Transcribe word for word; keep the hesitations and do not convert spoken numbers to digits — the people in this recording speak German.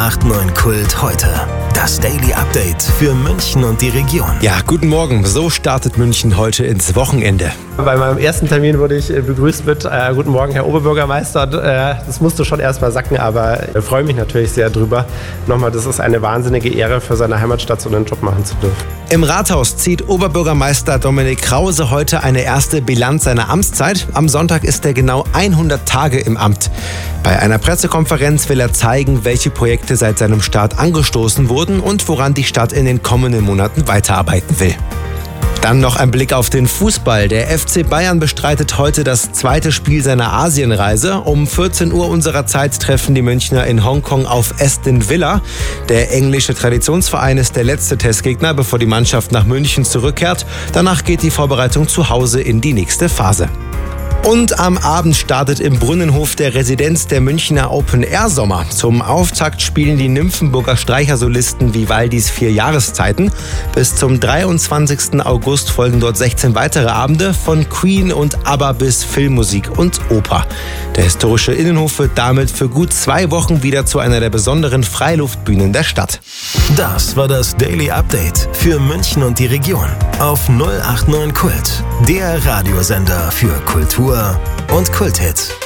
acht neun Kult heute. Das Daily Update für München und die Region. Ja, guten Morgen. So startet München heute ins Wochenende. Bei meinem ersten Termin wurde ich begrüßt mit äh, Guten Morgen, Herr Oberbürgermeister. Äh, das musste schon erst mal sacken, aber ich freue mich natürlich sehr drüber. Nochmal, das ist eine wahnsinnige Ehre, für seine Heimatstadt so einen Job machen zu dürfen. Im Rathaus zieht Oberbürgermeister Dominik Krause heute eine erste Bilanz seiner Amtszeit. Am Sonntag ist er genau hundert Tage im Amt. Bei einer Pressekonferenz will er zeigen, welche Projekte seit seinem Start angestoßen wurden und woran die Stadt in den kommenden Monaten weiterarbeiten will. Dann noch ein Blick auf den Fußball. Der F C Bayern bestreitet heute das zweite Spiel seiner Asienreise. Um vierzehn Uhr unserer Zeit treffen die Münchner in Hongkong auf Aston Villa. Der englische Traditionsverein ist der letzte Testgegner, bevor die Mannschaft nach München zurückkehrt. Danach geht die Vorbereitung zu Hause in die nächste Phase. Und am Abend startet im Brunnenhof der Residenz der Münchner Open-Air-Sommer. Zum Auftakt spielen die Nymphenburger Streichersolisten Vivaldis Vier Jahreszeiten. Bis zum dreiundzwanzigsten August folgen dort sechzehn weitere Abende, von Queen und ABBA bis Filmmusik und Oper. Der historische Innenhof wird damit für gut zwei Wochen wieder zu einer der besonderen Freiluftbühnen der Stadt. Das war das Daily Update für München und die Region auf null acht neun Kult, der Radiosender für Kultur und Kulthits.